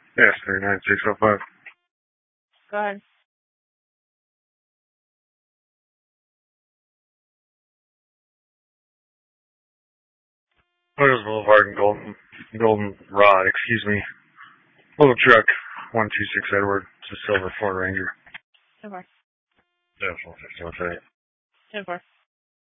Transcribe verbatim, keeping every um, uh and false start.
Yes, three nine six oh five. Go ahead. Williams Boulevard and Golden, Golden Rod, excuse me. Little truck, one two six Edward. It's a silver Ford Ranger. ten four. Yeah, four fifty, one thirty. ten four.